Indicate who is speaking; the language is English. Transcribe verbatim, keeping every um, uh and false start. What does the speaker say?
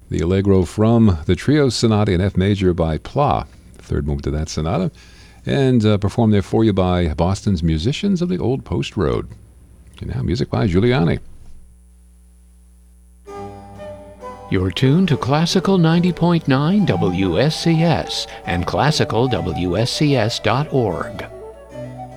Speaker 1: the Allegro from the Trio Sonata in F major by Pla, third movement of that sonata, and uh, performed there for you by Boston's Musicians of the Old Post Road. And now music by Giuliani.
Speaker 2: You're tuned to Classical ninety point nine W S C S and classical W S C S dot org.